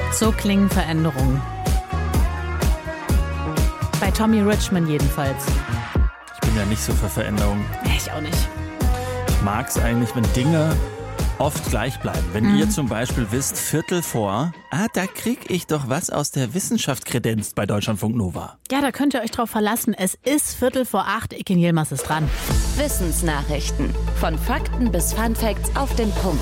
So klingen Veränderungen. Bei Tommy Richman jedenfalls. Ich bin ja nicht so für Veränderungen. Ich auch nicht. Ich mag es eigentlich, wenn Dinge oft gleich bleiben. Wenn ihr zum Beispiel wisst, 3:15, da krieg ich doch was aus der Wissenschaft kredenzt bei Deutschlandfunk Nova. Ja, da könnt ihr euch drauf verlassen. Es ist 7:45. Ikin Yilmaz ist dran. Wissensnachrichten. Von Fakten bis Funfacts auf den Punkt.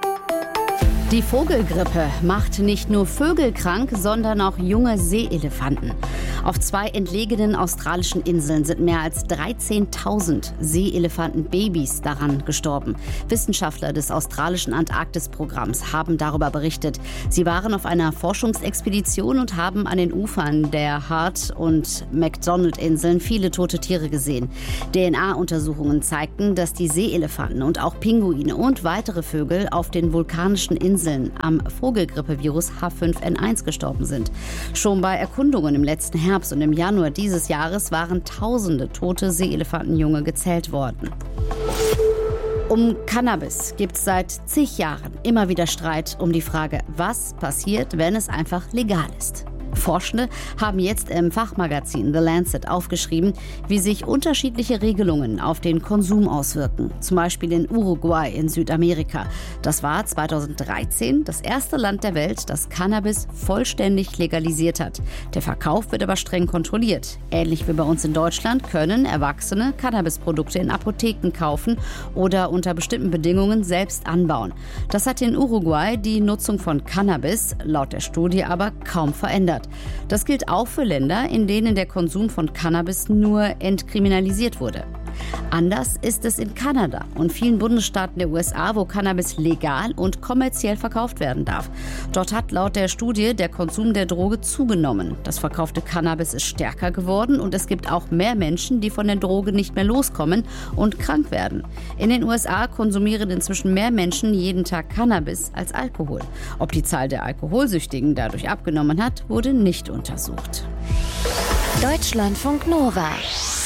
Die Vogelgrippe macht nicht nur Vögel krank, sondern auch junge Seeelefanten. Auf 2 entlegenen australischen Inseln sind mehr als 13.000 Seeelefantenbabys daran gestorben. Wissenschaftler des australischen Antarktisprogramms haben darüber berichtet. Sie waren auf einer Forschungsexpedition und haben an den Ufern der Hart- und McDonald-Inseln viele tote Tiere gesehen. DNA-Untersuchungen zeigten, dass die Seeelefanten und auch Pinguine und weitere Vögel auf den vulkanischen Inseln am Vogelgrippevirus H5N1 gestorben sind. Schon bei Erkundungen im letzten Herbst und im Januar dieses Jahres waren tausende tote Seeelefantenjunge gezählt worden. Um Cannabis gibt es seit zig Jahren immer wieder Streit um die Frage, was passiert, wenn es einfach legal ist. Forschende haben jetzt im Fachmagazin The Lancet aufgeschrieben, wie sich unterschiedliche Regelungen auf den Konsum auswirken. Zum Beispiel in Uruguay in Südamerika. Das war 2013 das erste Land der Welt, das Cannabis vollständig legalisiert hat. Der Verkauf wird aber streng kontrolliert. Ähnlich wie bei uns in Deutschland können Erwachsene Cannabisprodukte in Apotheken kaufen oder unter bestimmten Bedingungen selbst anbauen. Das hat in Uruguay die Nutzung von Cannabis laut der Studie aber kaum verändert. Das gilt auch für Länder, in denen der Konsum von Cannabis nur entkriminalisiert wurde. Anders ist es in Kanada und vielen Bundesstaaten der USA, wo Cannabis legal und kommerziell verkauft werden darf. Dort hat laut der Studie der Konsum der Droge zugenommen. Das verkaufte Cannabis ist stärker geworden und es gibt auch mehr Menschen, die von der Droge nicht mehr loskommen und krank werden. In den USA konsumieren inzwischen mehr Menschen jeden Tag Cannabis als Alkohol. Ob die Zahl der Alkoholsüchtigen dadurch abgenommen hat, wurde nicht untersucht. Deutschlandfunk Nova.